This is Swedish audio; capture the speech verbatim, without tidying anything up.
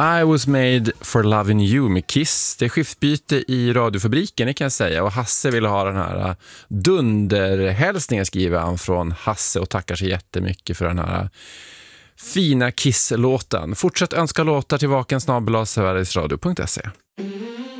I was made for loving you med Kiss. Det är skiftbyte i radiofabriken, det kan jag säga. Och Hasse vill ha den här dunderhälsningen, skriver han från Hasse, och tackar sig jättemycket för den här fina Kiss-låten. Fortsätt önska låtar till vaken snabel-a sverigesradio punkt se.